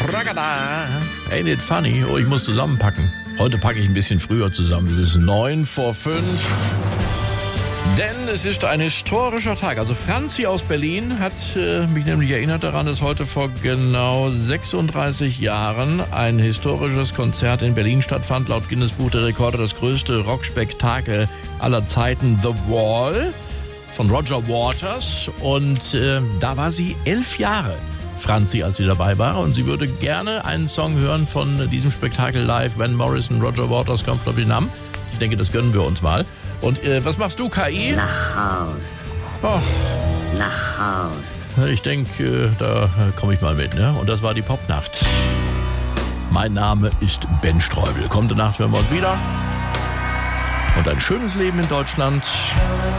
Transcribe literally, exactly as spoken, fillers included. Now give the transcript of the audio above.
Ragada. Ain't it funny? Oh, ich muss zusammenpacken. Heute packe ich ein bisschen früher zusammen. Es ist neun vor fünf. Denn es ist ein historischer Tag. Also Franzi aus Berlin hat äh, mich nämlich erinnert daran, dass heute vor genau sechsunddreißig Jahren ein historisches Konzert in Berlin stattfand. Laut Guinness Buch der Rekorde das größte Rockspektakel aller Zeiten, The Wall von Roger Waters. Und äh, da war sie elf Jahre, Franzi, als sie dabei war. Und sie würde gerne einen Song hören von diesem Spektakel live. Van Morrison, Roger Waters, kommt glaube ich Namen. Ich denke, das gönnen wir uns mal. Und äh, was machst du, K I? Nach Haus. Oh. Nach Haus. Ich denke, äh, da komme ich mal mit, ne? Und das war die Popnacht. Mein Name ist Ben Streubel. Kommende Nacht hören wir uns wieder. Und ein schönes Leben in Deutschland.